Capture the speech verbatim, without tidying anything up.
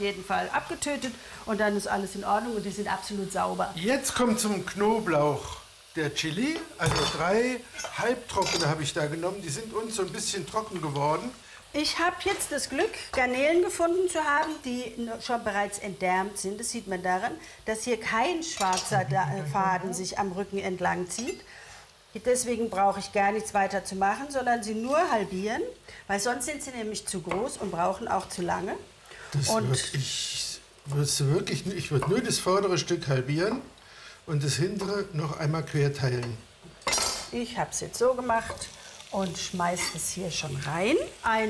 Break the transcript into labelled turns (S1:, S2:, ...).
S1: jeden Fall abgetötet und dann ist alles in Ordnung und die sind absolut sauber.
S2: Jetzt kommt zum Knoblauch der Chili, also drei halbtrockene habe ich da genommen, die sind uns so ein bisschen trocken geworden.
S1: Ich habe jetzt das Glück, Garnelen gefunden zu haben, die schon bereits entdärmt sind. Das sieht man daran, dass hier kein schwarzer Faden sich am Rücken entlang zieht. Deswegen brauche ich gar nichts weiter zu machen, sondern sie nur halbieren, weil sonst sind sie nämlich zu groß und brauchen auch zu lange.
S2: Das
S1: und
S2: würd ich würde wirklich, ich würde nur das vordere Stück halbieren und das hintere noch einmal quer teilen.
S1: Ich habe es jetzt so gemacht und schmeiße es hier schon rein. Ein